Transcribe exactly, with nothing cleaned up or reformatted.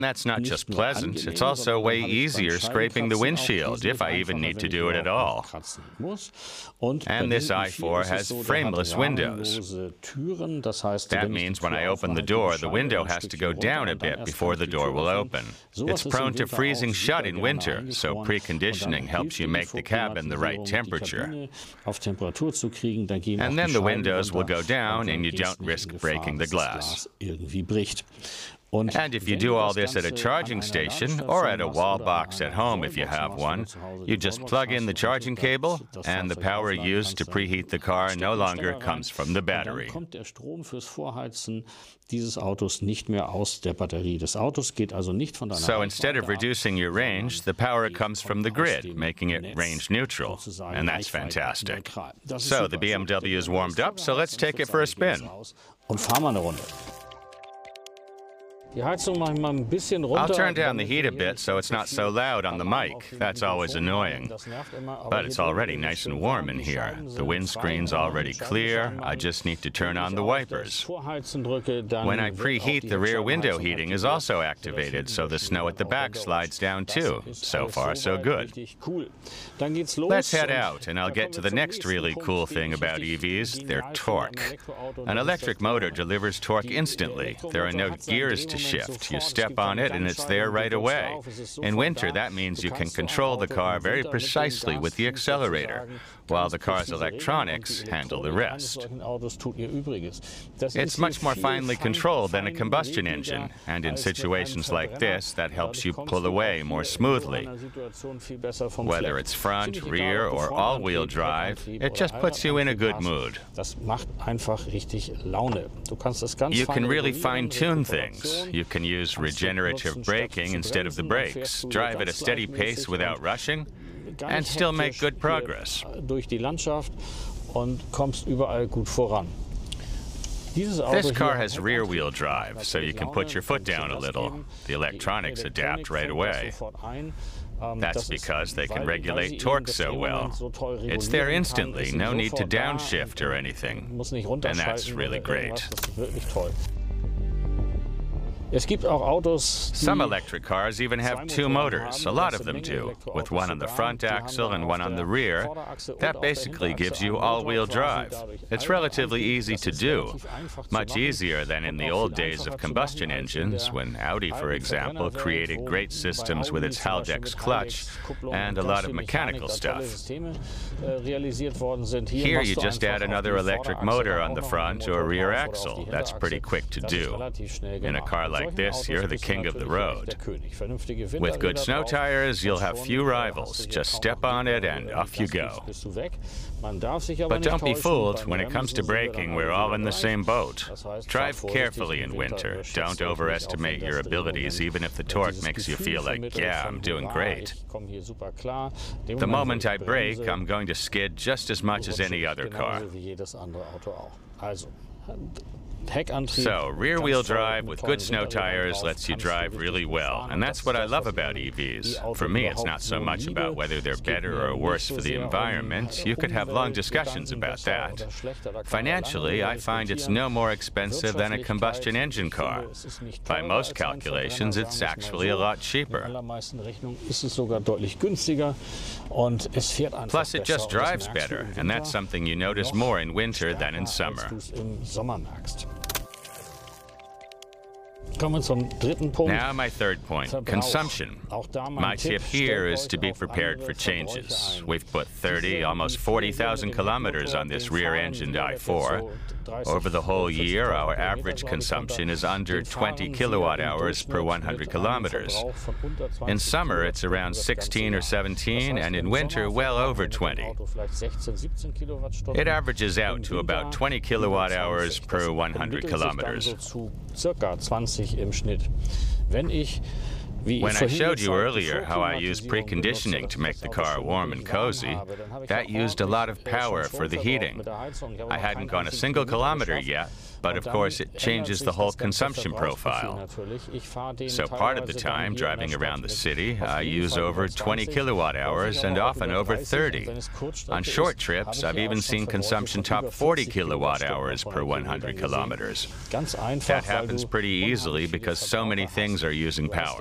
That's not just pleasant, it's also way easier scraping the windshield, if I even need to do it at all. And this i four has frameless windows. That means when I open the door, the window has to go down a bit before the door will open. It's prone to freezing shut in winter, so preconditioning helps you make the cabin the right temperature. And then the windows will go down and you don't risk breaking the glass. And if you do all this at a charging station, or at a wall box at home if you have one, you just plug in the charging cable, and the power used to preheat the car no longer comes from the battery. So instead of reducing your range, the power comes from the grid, making it range neutral, and that's fantastic. So the B M W is warmed up, so let's take it for a spin. I'll turn down the heat a bit so it's not so loud on the mic. That's always annoying. But it's already nice and warm in here. The windscreen's already clear. I just need to turn on the wipers. When I preheat, the rear window heating is also activated, so the snow at the back slides down too. So far, so good. Let's head out, and I'll get to the next really cool thing about E Vs, their torque. An electric motor delivers torque instantly. There are no gears to shift. You step on it and it's there right away. In winter, that means you can control the car very precisely with the accelerator, while the car's electronics handle the rest. It's much more finely controlled than a combustion engine, and in situations like this, that helps you pull away more smoothly. Whether it's front, rear, or all-wheel drive, it just puts you in a good mood. You can really fine-tune things. You can use regenerative braking instead of the brakes, drive at a steady pace without rushing, and still make good progress. This car has rear-wheel drive, so you can put your foot down a little. The electronics adapt right away. That's because they can regulate torque so well. It's there instantly, no need to downshift or anything. And that's really great. Some electric cars even have two motors, a lot of them do, with one on the front axle and one on the rear. That basically gives you all-wheel drive. It's relatively easy to do, much easier than in the old days of combustion engines, when Audi, for example, created great systems with its Haldex clutch and a lot of mechanical stuff. Here you just add another electric motor on the front or rear axle. That's pretty quick to do. In a car like Like this, you're the king of the road. With good snow tires, you'll have few rivals. Just step on it and off you go. But don't be fooled. When it comes to braking, we're all in the same boat. Drive carefully in winter. Don't overestimate your abilities, even if the torque makes you feel like, yeah, I'm doing great. The moment I brake, I'm going to skid just as much as any other car. So, rear-wheel drive with good snow tires lets you drive really well, and that's what I love about E Vs. For me, it's not so much about whether they're better or worse for the environment. You could have long discussions about that. Financially, I find it's no more expensive than a combustion engine car. By most calculations, it's actually a lot cheaper. Plus, it just drives better, and that's something you notice more in winter than in summer. Now my third point, consumption. My tip here is to be prepared for changes. We've put thirty, almost forty thousand kilometers on this rear-engined i four. Over the whole year, our average consumption is under twenty kilowatt hours per one hundred kilometers. In summer, it's around sixteen or seventeen, and in winter, well over twenty. It averages out to about twenty kilowatt hours per one hundred kilometers. When I showed you earlier how I used preconditioning to make the car warm and cozy, that used a lot of power for the heating. I hadn't gone a single kilometer yet, but of course it changes the whole consumption profile. So part of the time driving around the city, I use over twenty kilowatt hours and often over thirty. On short trips, I've even seen consumption top forty kilowatt hours per one hundred kilometers. That happens pretty easily because so many things are using power.